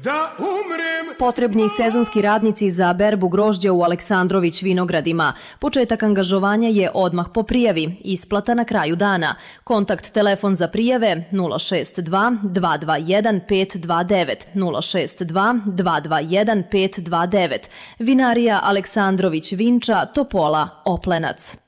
da umrem. Potrebni sezonski radnici za berbu grožđa u Aleksandrović vinogradima. Početak angažovanja je odmah po prijavi, isplata na kraju dana. Kontakt telefon za prijave 062 221 529 062 221 529. Vinarija Aleksandrović Vinča, Topola, Oplenac.